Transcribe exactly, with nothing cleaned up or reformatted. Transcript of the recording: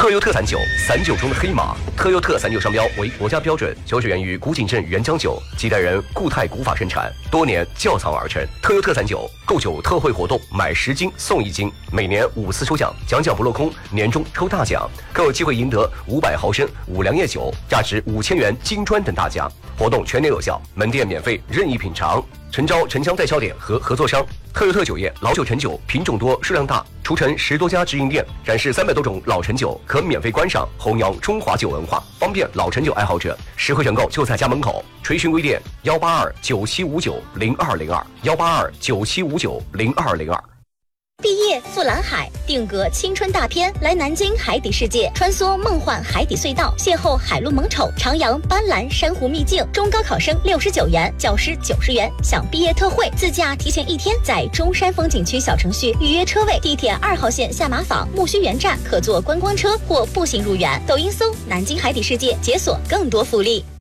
特优特散酒，散酒中的黑马。特优特散酒商标为国家标准，酒水源于古井镇原浆酒，几代人固态古法生产，多年窖藏而成。特优特散酒购酒特惠活动，买十斤送一斤，每年五次抽奖，奖奖不落空，年终抽大奖，更有机会赢得五百毫升五粮液酒，价值五千元金砖等大奖。活动全年有效，门店免费任意品尝。诚招城乡代销点和合作商。特优特酒业老酒陈酒品种多，数量大，除城十多家直营店，展示三百多种老陈酒，可免费观赏，弘扬中华酒文化，方便老陈酒爱好者。实惠选购就在家门口。垂询微店幺八二九七五九零二零二幺八二九七五九零二零二。 毕业赴蓝海，定格青春大片，来南京海底世界，穿梭梦幻海底隧道，邂逅海陆萌宠，徜徉斑斓珊瑚秘境。中高考生六十九元，教师九十元，享毕业特惠，自驾提前一天在中山风景区小程序预约车位，地铁二号线下马坊木樨园站可坐观光车或步行入园。抖音搜南京海底世界，解锁更多福利。